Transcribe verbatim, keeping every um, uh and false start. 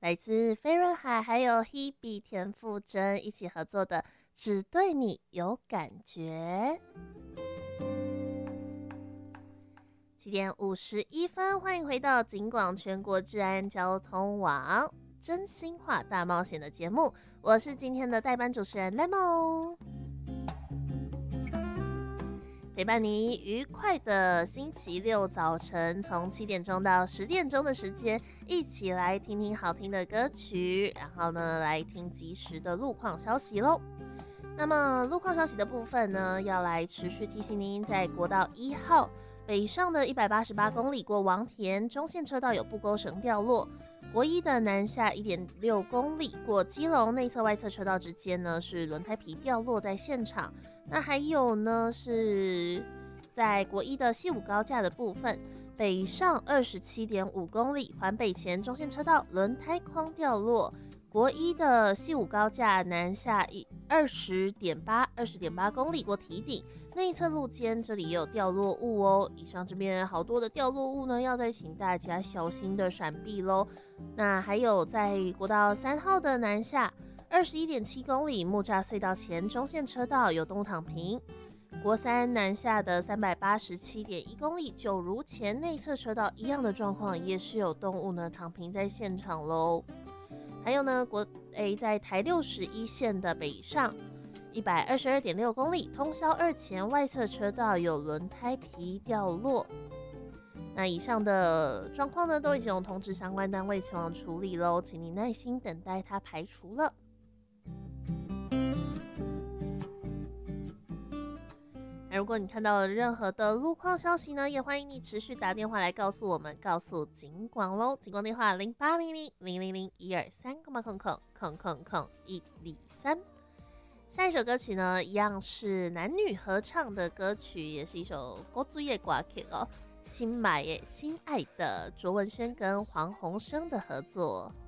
来自飞轮海还有 Hebe 田馥甄一起合作的《只对你有感觉》。七点五十一分，欢迎回到警广全国治安交通网真心话大冒险的节目，我是今天的代班主持人 Lemon， 陪伴你愉快的星期六早晨，从七点钟到十点钟的时间，一起来听听好听的歌曲，然后呢，来听即时的路况消息咯。那么路况消息的部分呢，要来持续提醒您，在国道一号北上的一百八十八公里过王田中线车道有不勾绳掉落，国一的南下 一点六公里过基隆内侧外侧车道之间呢是轮胎皮掉落在现场。那还有呢是在国一的西武高架的部分，北上 二十七点五公里环北前中线车道轮胎框掉落，国一的西武高架南下 二十点八 二十点八公里过堤顶内侧路肩，这里也有掉落物哦。以上这边好多的掉落物呢，要再请大家小心的闪避咯。那还有在国道三号的南下 二十一点七公里木栅隧道前中线车道有动物躺平，国三南下的 三百八十七点一公里九如前内侧车道一样的状况，也是有动物呢躺平在现场咯。还有呢，国 A 在台六十一线的北上 一百二十二点六公里，通霄二前外侧车道有轮胎皮掉落。那以上的状况呢，都已经有通知相关单位前往处理咯，请你耐心等待它排除了。如果你看到了任何的路况消息呢，也欢迎你持续打电话来告诉我们，告诉警广咯。警广电话零八零零零零零一二三空空空空空空一二三。下一首歌曲呢，一样是男女合唱的歌曲，也是一首国族的歌曲哦。新买耶心爱的卓文萱跟黄鸿升的合作。